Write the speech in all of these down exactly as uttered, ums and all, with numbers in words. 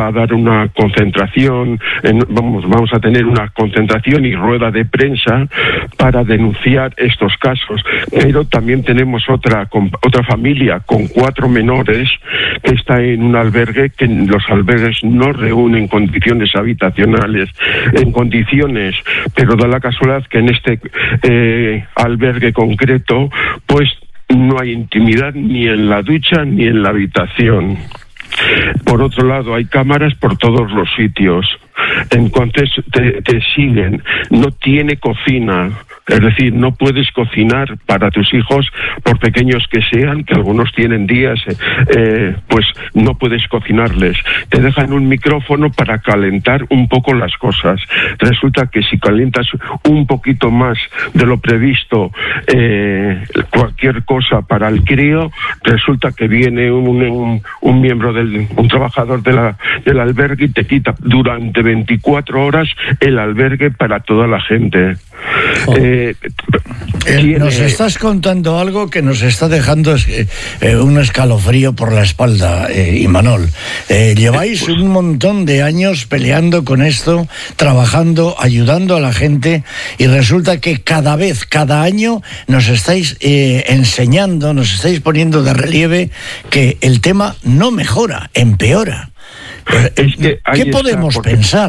va a dar una concentración, en, vamos, vamos a tener una concentración y rueda de prensa para denunciar estos casos. Pero también tenemos otra otra familia con cuatro menores que está en un albergue, que los albergues no reúnen condiciones habitacionales en condiciones, pero da la casualidad que en este eh, albergue concreto pues no hay intimidad ni en la ducha ni en la habitación. Por otro lado, hay cámaras por todos los sitios. Entonces te, te siguen. No tiene cocina. Es decir, no puedes cocinar para tus hijos, por pequeños que sean, que algunos tienen días, eh, pues no puedes cocinarles. Te dejan un micrófono para calentar un poco las cosas. Resulta que si calientas un poquito más de lo previsto, eh, cualquier cosa para el crío, resulta que viene un, un, un miembro del, un trabajador de la, del albergue y te quita durante veinticuatro horas el albergue para toda la gente. Oh. Eh, eh, nos estás contando algo que nos está dejando eh, un escalofrío por la espalda, eh, Imanol. Eh, lleváis un montón de años peleando con esto, trabajando, ayudando a la gente, y resulta que cada vez, cada año nos estáis eh, enseñando, nos estáis poniendo de relieve que el tema no mejora, empeora. Es que ¿Qué podemos porque... pensar?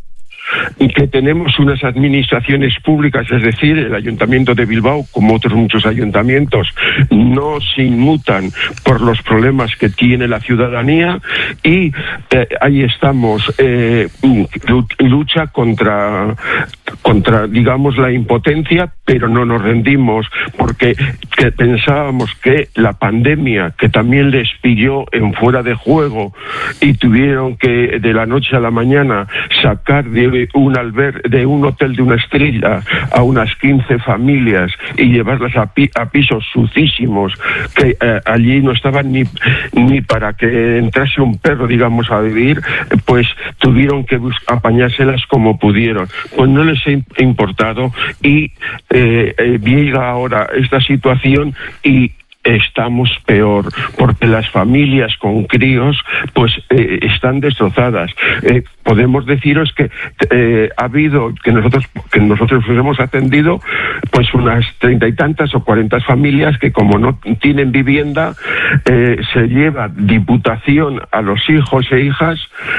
Y que tenemos unas administraciones públicas, es decir, el Ayuntamiento de Bilbao, como otros muchos ayuntamientos, no se inmutan por los problemas que tiene la ciudadanía, y eh, ahí estamos, eh, lucha contra, contra, digamos, la impotencia, pero no nos rendimos, porque que pensábamos que la pandemia, que también les pilló en fuera de juego, y tuvieron que de la noche a la mañana sacar de un alber de un hotel de una estrella a unas quince familias y llevarlas a, pi a pisos sucísimos que eh, allí no estaban ni ni para que entrase un perro, digamos, a vivir, pues tuvieron que apañárselas como pudieron. Pues no les ha importado, y eh, eh, llega ahora esta situación y estamos peor, porque las familias con críos pues eh, están destrozadas. Eh, podemos deciros que eh, ha habido, que nosotros que nosotros hemos atendido pues unas treinta y tantas o cuarenta familias que, como no tienen vivienda, eh, se lleva diputación a los hijos e hijas,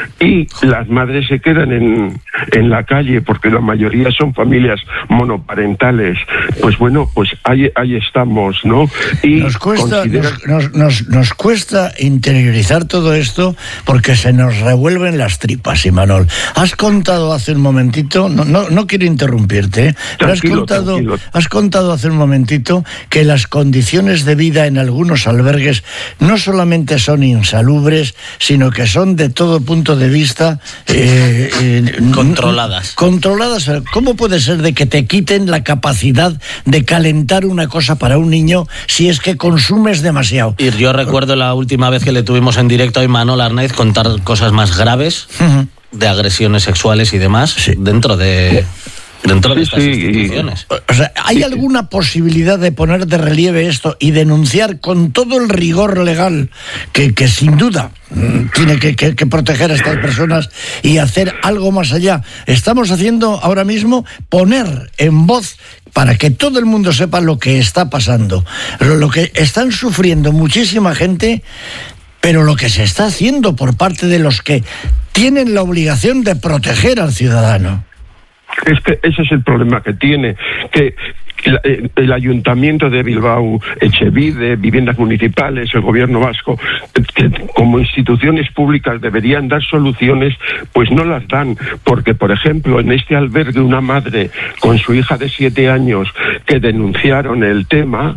y las madres se quedan en, en la calle, porque la mayoría son familias monoparentales. Pues bueno, pues ahí, ahí estamos, ¿no? Y Nos cuesta, considera... nos, nos, nos, nos cuesta interiorizar todo esto, porque se nos revuelven las tripas, Imanol. Has contado hace un momentito, no, no, no quiero interrumpirte, ¿eh? Pero has contado, has contado hace un momentito que las condiciones de vida en algunos albergues no solamente son insalubres, sino que son de todo punto de vista eh, eh, controladas. Controladas. ¿Cómo puede ser de que te quiten la capacidad de calentar una cosa para un niño si es que consumes demasiado? Y yo recuerdo la última vez que le tuvimos en directo a Imanol Arnaiz contar cosas más graves, uh-huh, de agresiones sexuales y demás, sí, dentro de... dentro de estas sí, instituciones. O sea, ¿hay alguna posibilidad de poner de relieve esto y denunciar con todo el rigor legal que, que sin duda tiene que, que, que proteger a estas personas y hacer algo más allá? Estamos haciendo ahora mismo poner en voz para que todo el mundo sepa lo que está pasando, lo, lo que están sufriendo muchísima gente, pero lo que se está haciendo por parte de los que tienen la obligación de proteger al ciudadano. Es que ese es el problema que tiene, que el, el Ayuntamiento de Bilbao, Etxebide, Viviendas Municipales, el Gobierno Vasco, que como instituciones públicas deberían dar soluciones, pues no las dan, porque, por ejemplo, en este albergue una madre con su hija de siete años que denunciaron el tema,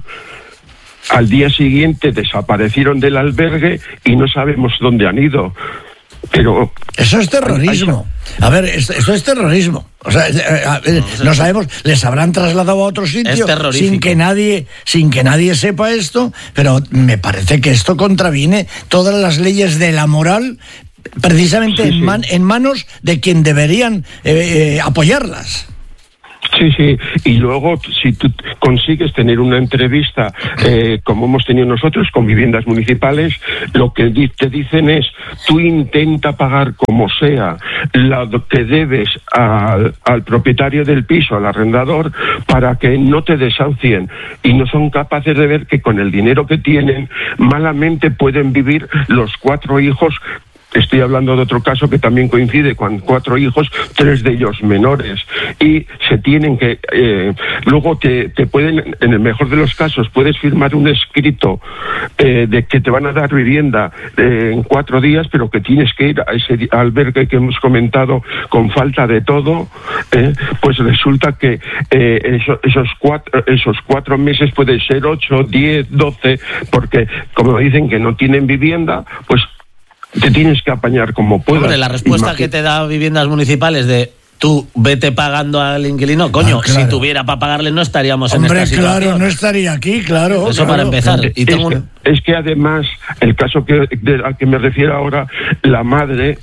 al día siguiente desaparecieron del albergue y no sabemos dónde han ido. Pero eso es terrorismo. A ver, esto, esto es terrorismo. O sea, no sabemos, les habrán trasladado a otro sitio sin que nadie, sin que nadie sepa esto, pero me parece que esto contraviene todas las leyes de la moral, precisamente sí, en, man, sí. en manos de quien deberían eh, eh, apoyarlas. Sí, sí, y luego si tú consigues tener una entrevista eh, como hemos tenido nosotros con viviendas municipales, lo que te dicen es, tú intenta pagar como sea lo que debes al, al propietario del piso, al arrendador, para que no te desahucien, y no son capaces de ver que con el dinero que tienen malamente pueden vivir los cuatro hijos. Estoy hablando de otro caso que también coincide con cuatro hijos, tres de ellos menores, y se tienen que eh, luego te, te pueden, en el mejor de los casos, puedes firmar un escrito eh, de que te van a dar vivienda eh, en cuatro días, pero que tienes que ir a ese albergue que hemos comentado con falta de todo, eh, pues resulta que eh, eso, esos cuatro esos cuatro meses pueden ser ocho, diez, doce, porque como dicen que no tienen vivienda, pues te tienes que apañar como puedas. Hombre, la respuesta Imagin- que te da Viviendas Municipales de tú vete pagando al inquilino, coño, ah, claro. Si tuviera para pagarle no estaríamos Hombre, en esta situación. Claro, no estaría aquí, claro. Eso claro. para empezar. Y tengo es, un... es que además, el caso que, de, al que me refiero ahora, la madre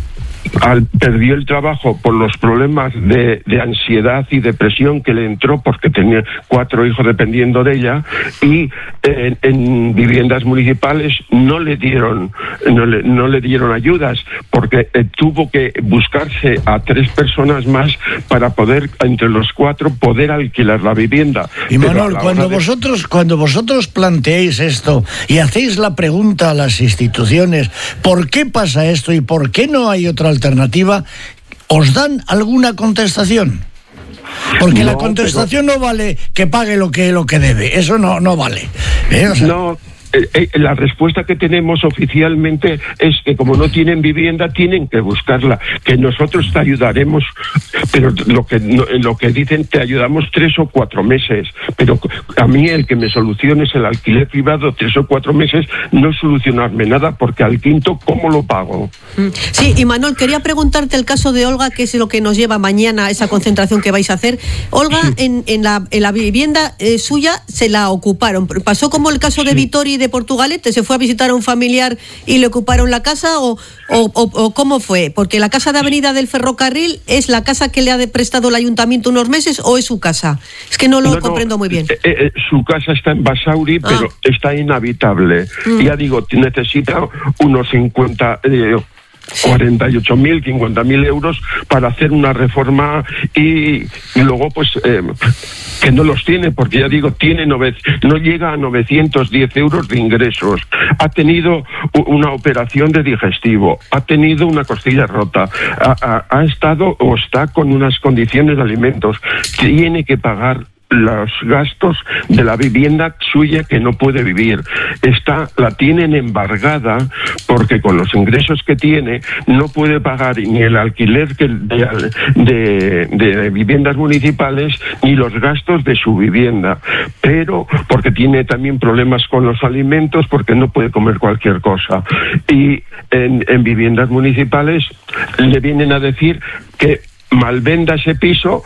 Al, perdió el trabajo por los problemas de, de ansiedad y depresión que le entró porque tenía cuatro hijos dependiendo de ella, y en, en viviendas municipales no le dieron no le, no le dieron ayudas porque eh, tuvo que buscarse a tres personas más para poder, entre los cuatro, poder alquilar la vivienda. Y Manol, cuando de... vosotros cuando vosotros planteáis esto y hacéis la pregunta a las instituciones, ¿por qué pasa esto y por qué no hay otra alternativa? ¿Os dan alguna contestación? Porque no, la contestación pero... no vale que pague lo que lo que debe, eso no no vale. ¿Eh? O sea... No. Eh, eh, la respuesta que tenemos oficialmente es que como no tienen vivienda tienen que buscarla, que nosotros te ayudaremos, pero lo que no, lo que dicen, te ayudamos tres o cuatro meses, pero a mí el que me soluciones el alquiler privado tres o cuatro meses no solucionarme nada, porque al quinto ¿cómo lo pago? Sí, y Manol, quería preguntarte el caso de Olga, que es lo que nos lleva mañana a esa concentración que vais a hacer. Olga, sí. en, en, la, en la vivienda eh, suya se la ocuparon, pasó como el caso de sí. Vittori de Portugalete, se fue a visitar a un familiar y le ocuparon la casa, o, o, o, o cómo fue, porque la casa de Avenida del Ferrocarril es la casa que le ha prestado el ayuntamiento unos meses, o es su casa. Es que no lo no, comprendo no, muy bien. Eh, eh, su casa está en Basauri, ah. pero está inhabitable. Mm. Ya digo, necesita unos cincuenta eh, cuarenta y ocho mil, cincuenta mil euros para hacer una reforma, y, y luego pues eh, que no los tiene, porque ya digo, tiene nove, no llega a novecientos diez euros de ingresos, ha tenido una operación de digestivo, ha tenido una costilla rota, ha, ha, ha estado o está con unas condiciones de alimentos, tiene que pagar los gastos de la vivienda suya que no puede vivir. Está, la tienen embargada porque con los ingresos que tiene no puede pagar ni el alquiler que de, de, de viviendas municipales ni los gastos de su vivienda, pero porque tiene también problemas con los alimentos, porque no puede comer cualquier cosa. Y en, en viviendas municipales le vienen a decir que malvenda ese piso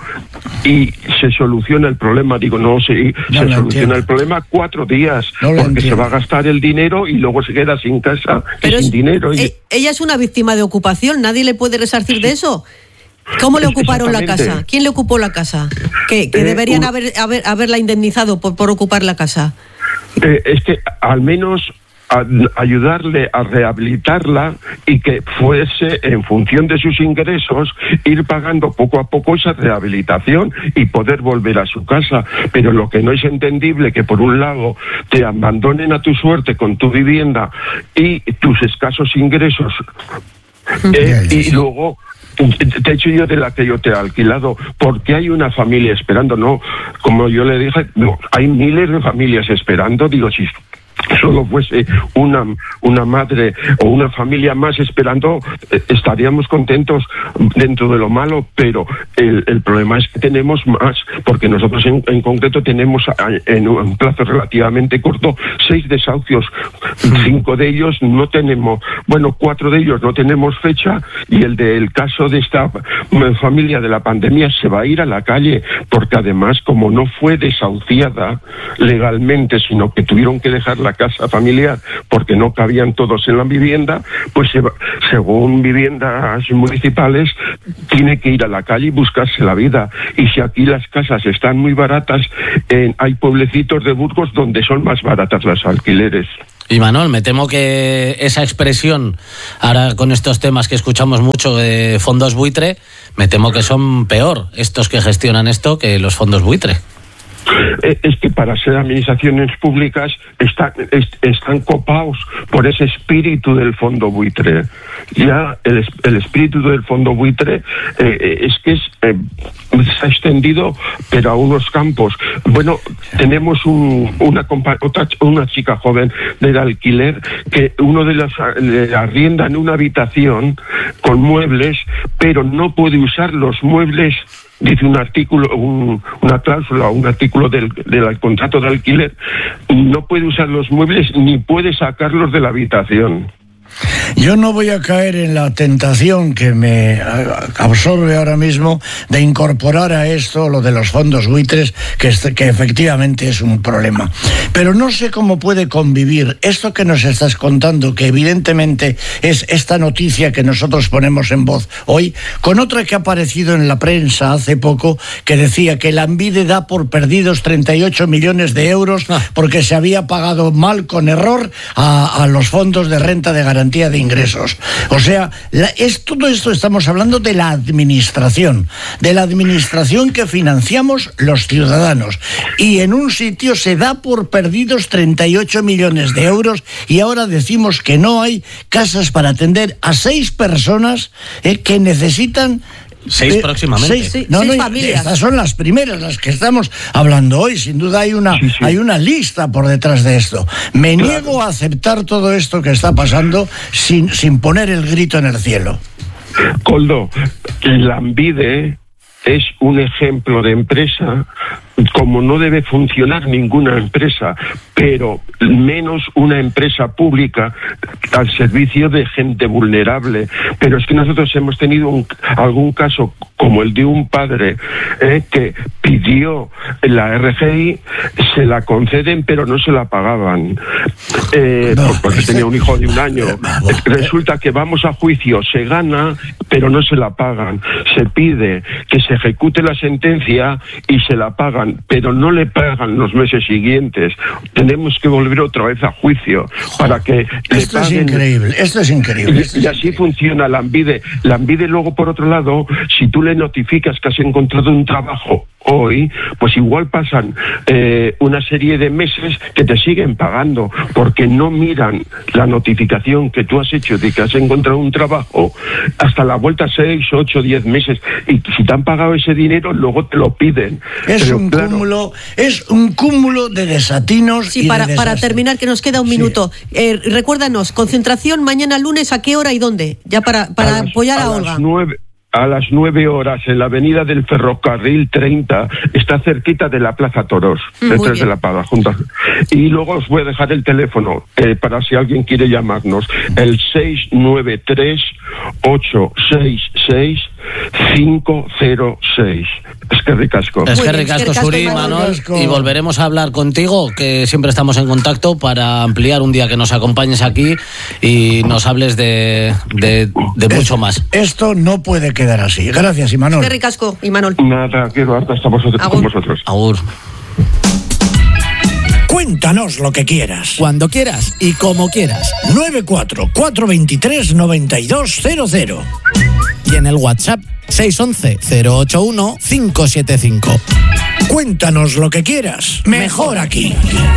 y se soluciona el problema. Digo, no, sí, no se soluciona entiendo. El problema cuatro días, no porque entiendo. Se va a gastar el dinero y luego se queda sin casa Pero y sin es, dinero. Y... E- ella es una víctima de ocupación, nadie le puede resarcir de eso. ¿Cómo le ocuparon la casa? ¿Quién le ocupó la casa? Que, que eh, deberían un... haber, haber haberla indemnizado por, por ocupar la casa. Eh, es que al menos a ayudarle a rehabilitarla y que fuese, en función de sus ingresos, ir pagando poco a poco esa rehabilitación y poder volver a su casa. Pero lo que no es entendible, que por un lado te abandonen a tu suerte con tu vivienda y tus escasos ingresos, eh, y luego te he hecho yo de la que yo te he alquilado, porque hay una familia esperando. No, como yo le dije, no, hay miles de familias esperando. Digo, si solo fuese una una madre o una familia más esperando, eh, estaríamos contentos dentro de lo malo, pero el, el problema es que tenemos más, porque nosotros en, en concreto tenemos a, en un plazo relativamente corto seis desahucios, cinco de ellos no tenemos, bueno, cuatro de ellos no tenemos fecha, y el del caso de esta familia de la pandemia se va a ir a la calle, porque además, como no fue desahuciada legalmente, sino que tuvieron que dejar la casa familiar porque no cabían todos en la vivienda, pues se, según viviendas municipales tiene que ir a la calle y buscarse la vida. Y si aquí las casas están muy baratas, eh, hay pueblecitos de Burgos donde son más baratas los alquileres. Y Manol, me temo que esa expresión, ahora con estos temas que escuchamos mucho de fondos buitre, me temo que son peor estos que gestionan esto que los fondos buitre. Es que para ser administraciones públicas están, están copados por ese espíritu del fondo buitre. Ya el, el espíritu del fondo buitre eh, es que es, eh, se ha extendido, pero a unos campos. Bueno, tenemos un, una, otra, una chica joven del alquiler que uno de los le arrienda en una habitación con muebles, pero no puede usar los muebles. Dice un artículo, un, una cláusula, un artículo del, del contrato de alquiler, no puede usar los muebles ni puede sacarlos de la habitación. Yo no voy a caer en la tentación que me absorbe ahora mismo de incorporar a esto lo de los fondos buitres, que, es, que efectivamente es un problema. Pero no sé cómo puede convivir esto que nos estás contando, que evidentemente es esta noticia que nosotros ponemos en voz hoy, con otra que ha aparecido en la prensa hace poco, que decía que la Ambide da por perdidos treinta y ocho millones de euros porque se había pagado mal, con error, a, a los fondos de renta de garantía de ingresos. O sea, la, es, todo esto estamos hablando de la administración, de la administración que financiamos los ciudadanos. Y en un sitio se da por perdidos treinta y ocho millones de euros y ahora decimos que no hay casas para atender a seis personas eh, que necesitan... Seis próximamente. Seis, sí, no, seis no, familias. Estas son las primeras, las que estamos hablando hoy. Sin duda hay una, sí, sí. hay una lista por detrás de esto. Me claro. niego a aceptar todo esto que está pasando sin, sin poner el grito en el cielo. Coldo, la Ambide es un ejemplo de empresa como no debe funcionar ninguna empresa, pero menos una empresa pública al servicio de gente vulnerable. Pero es que nosotros hemos tenido un, algún caso como el de un padre eh, que pidió la R G I, se la conceden pero no se la pagaban eh, no, porque ese... tenía un hijo de un año. Resulta que vamos a juicio, se gana pero no se la pagan, se pide que se ejecute la sentencia y se la pagan, pero no le pagan los meses siguientes. Tenemos que volver otra vez a juicio para que esto le paguen. Es increíble, esto es increíble. Esto y es así increíble. funciona la Ambide. La Ambide luego, por otro lado, si tú le notificas que has encontrado un trabajo hoy, pues igual pasan eh, una serie de meses que te siguen pagando, porque no miran la notificación que tú has hecho de que has encontrado un trabajo hasta la vuelta seis, ocho, diez meses, y si te han pagado ese dinero luego te lo piden. Es Pero, un claro, cúmulo, es un cúmulo de desatinos. Sí, y para, de para terminar, que nos queda un sí. minuto, eh, recuérdanos, concentración mañana lunes, ¿a qué hora y dónde? Ya para, para a las, apoyar a, a Olga. Las nueve. A las nueve horas en la avenida del Ferrocarril treinta, está cerquita de la Plaza Toros, mm, detrás de la Pada, junto. Y luego os voy a dejar el teléfono eh, para si alguien quiere llamarnos, el seis nueve tres, ocho seis seis, cinco cero seis. Es que ricasco. Es que ricasco, Suri, Manol, y volveremos a hablar contigo, que siempre estamos en contacto para ampliar un día que nos acompañes aquí y nos hables de, de, de mucho más. Esto no puede quedar así. Gracias, Imanol. Es que ricasco, Imanol. Nada, quiero harta hasta vosotros, con vosotros. Agur. Cuéntanos lo que quieras. Cuando quieras y como quieras. nueve cuatro cuatro dos tres, nueve dos cero cero. Y en el WhatsApp seis once, cero ocho uno, cinco siete cinco. Cuéntanos lo que quieras. Mejor aquí.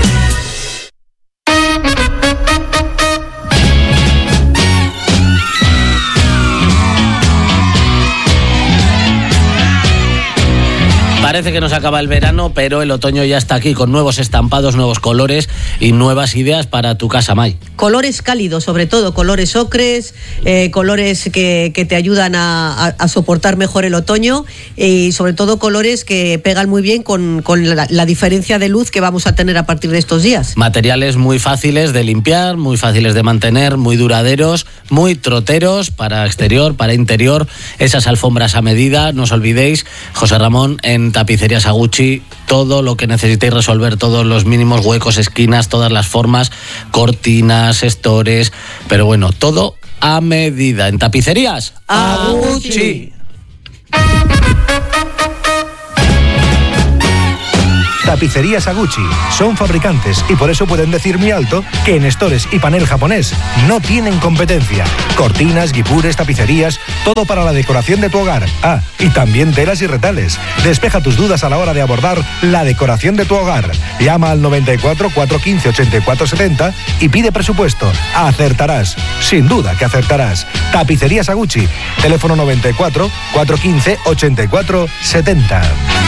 Parece que nos acaba el verano, pero el otoño ya está aquí con nuevos estampados, nuevos colores y nuevas ideas para tu casa, May. Colores cálidos, sobre todo, colores ocres, eh, colores que, que te ayudan a, a, a soportar mejor el otoño y sobre todo colores que pegan muy bien con, con la, la diferencia de luz que vamos a tener a partir de estos días. Materiales muy fáciles de limpiar, muy fáciles de mantener, muy duraderos, muy troteros para exterior, para interior, esas alfombras a medida, no os olvidéis, José Ramón, en Tapicerías Aguchi, todo lo que necesitéis resolver, todos los mínimos huecos, esquinas, todas las formas, cortinas, estores, pero bueno, todo a medida. En Tapicerías Aguchi. Tapicerías Aguchi son fabricantes y por eso pueden decir muy alto que en estores y panel japonés no tienen competencia. Cortinas, guipures, tapicerías, todo para la decoración de tu hogar. Ah, y también telas y retales. Despeja tus dudas a la hora de abordar la decoración de tu hogar. Llama al noventa y cuatro, cuatrocientos quince, ochenta y cuatro setenta y pide presupuesto. Acertarás. Sin duda que acertarás. Tapicerías Aguchi. Teléfono noventa y cuatro, cuatrocientos quince, ochenta y cuatro setenta.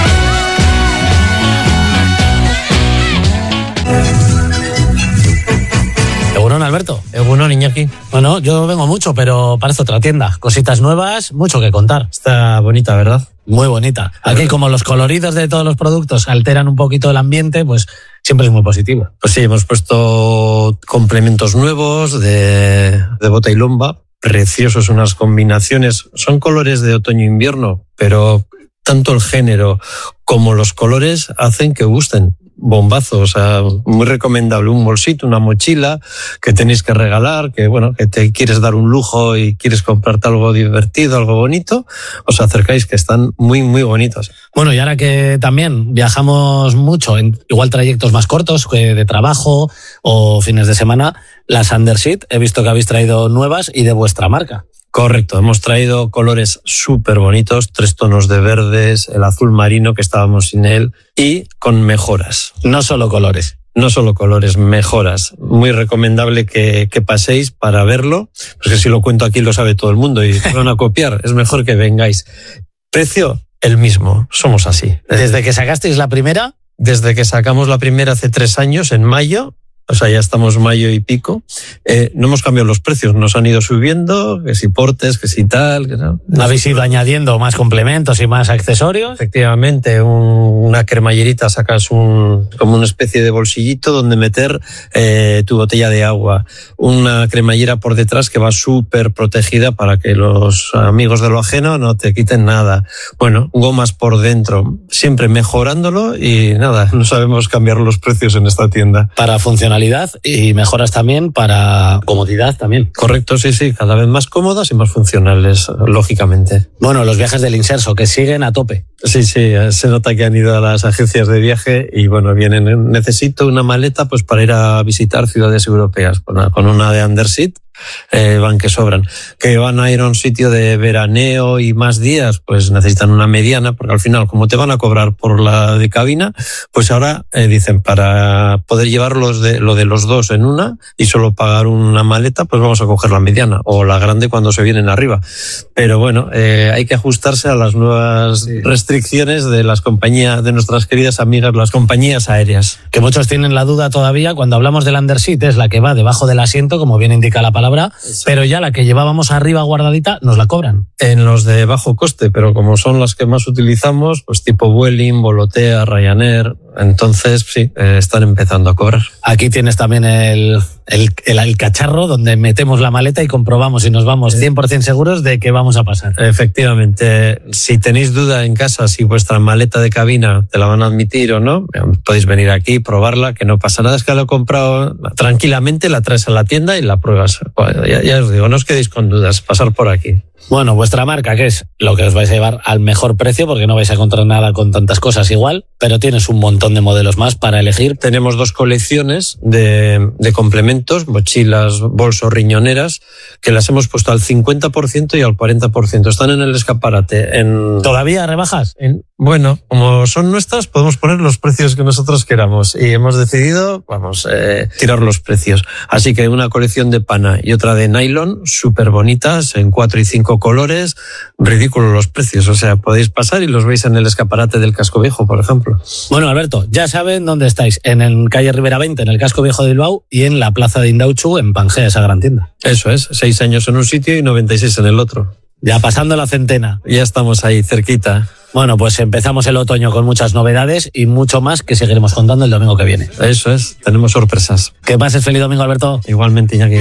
Egunon, Alberto. Egunon, Iñaki. Bueno, yo vengo mucho, pero parece otra tienda. Cositas nuevas, mucho que contar. Está bonita, ¿verdad? Muy bonita. Aquí, como los coloridos de todos los productos alteran un poquito el ambiente, pues siempre es muy positivo. Pues sí, hemos puesto complementos nuevos de, de bota y lomba. Preciosos, unas combinaciones. Son colores de otoño-invierno, pero tanto el género como los colores hacen que gusten. Bombazo, o sea, muy recomendable. Un bolsito, una mochila que tenéis que regalar, que bueno, que te quieres dar un lujo y quieres comprarte algo divertido, algo bonito, os acercáis, que están muy, muy bonitos. Bueno, y ahora que también viajamos mucho, en igual trayectos más cortos, que de trabajo o fines de semana, las Underseat, he visto que habéis traído nuevas y de vuestra marca. Correcto, hemos traído colores súper bonitos, tres tonos de verdes, el azul marino que estábamos sin él y con mejoras. No solo colores. No solo colores, mejoras. Muy recomendable que, que paséis para verlo, porque si lo cuento aquí lo sabe todo el mundo y lo van a copiar. Es mejor que vengáis. Precio, el mismo. Somos así. ¿Desde que sacasteis la primera? Desde que sacamos la primera hace tres años, en mayo, o sea, ya estamos mayo y pico, eh, no hemos cambiado los precios, nos han ido subiendo, que si portes, que si tal, que no. ¿Habéis ido añadiendo más complementos y más accesorios? Efectivamente, un, una cremallerita, sacas un como una especie de bolsillito donde meter eh, tu botella de agua, una cremallera por detrás que va súper protegida para que los amigos de lo ajeno no te quiten nada. Bueno, gomas por dentro, siempre mejorándolo y nada, no sabemos cambiar los precios en esta tienda. Para funcionar y mejoras también para comodidad también. Correcto, sí, sí, cada vez más cómodas y más funcionales, lógicamente. Bueno, los viajes del Inserso, que siguen a tope. Sí, sí, se nota que han ido a las agencias de viaje y bueno, vienen, necesito una maleta pues para ir a visitar ciudades europeas, con una, con una de Underseat. Eh, van que sobran. Que van a ir a un sitio de veraneo y más días, pues necesitan una mediana, porque al final, como te van a cobrar por la de cabina, pues ahora eh, dicen, para poder llevar los de, lo de los dos en una y solo pagar una maleta, pues vamos a coger la mediana o la grande cuando se vienen arriba. Pero bueno, eh, hay que ajustarse a las nuevas sí. restricciones de las compañías, de nuestras queridas amigas, las compañías aéreas. Que muchos tienen la duda todavía, cuando hablamos del Underseat, es la que va debajo del asiento, como bien indica la palabra, Eso. pero ya la que llevábamos arriba guardadita nos la cobran. En los de bajo coste, pero como son las que más utilizamos, pues tipo Vueling, Volotea, Ryanair, entonces sí, eh, están empezando a cobrar. Aquí tienes también el, el, el, el cacharro donde metemos la maleta y comprobamos si nos vamos cien por ciento seguros de que vamos a pasar. Efectivamente, si tenéis duda en casa si vuestra maleta de cabina te la van a admitir o no, podéis venir aquí, probarla, que no pasa nada, es que la he comprado tranquilamente, la traes a la tienda y la pruebas. Ya, ya os digo, no os quedéis con dudas, pasar por aquí. Bueno, vuestra marca, que es lo que os vais a llevar al mejor precio, porque no vais a encontrar nada con tantas cosas igual, pero tienes un montón de modelos más para elegir. Tenemos dos colecciones de, de complementos, mochilas, bolsos, riñoneras, que las hemos puesto al cincuenta por ciento y al cuarenta por ciento. Están en el escaparate. En, ¿Todavía rebajas? En, bueno, como son nuestras, podemos poner los precios que nosotros queramos y hemos decidido, vamos, eh, tirar los precios. Así que una colección de pana y otra de nylon, súper bonitas, en cuatro y cinco colores, ridículos los precios, o sea, podéis pasar y los veis en el escaparate del Casco Viejo, por ejemplo. Bueno, Alberto, ya saben dónde estáis, en el calle Rivera veinte, en el Casco Viejo de Bilbao, y en la plaza de Indauchu, en Pangea, esa gran tienda. Eso es, seis años en un sitio y noventa y seis en el otro. Ya pasando la centena. Ya estamos ahí, cerquita. Bueno, pues empezamos el otoño con muchas novedades y mucho más que seguiremos contando el domingo que viene. Eso es, tenemos sorpresas. Que pases feliz domingo, Alberto. Igualmente, Iñaki.